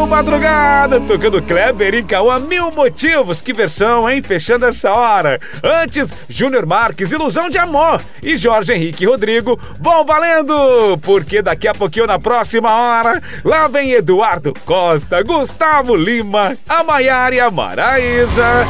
Madrugada, tocando Kleber e Cauã, Mil Motivos. Que versão, hein? Fechando essa hora. Antes, Júnior Marques, Ilusão de Amor. E Jorge Henrique e Rodrigo, vão valendo. Porque daqui a pouquinho, na próxima hora, lá vem Eduardo Costa, Gustavo Lima, a Maiara e a Maraísa.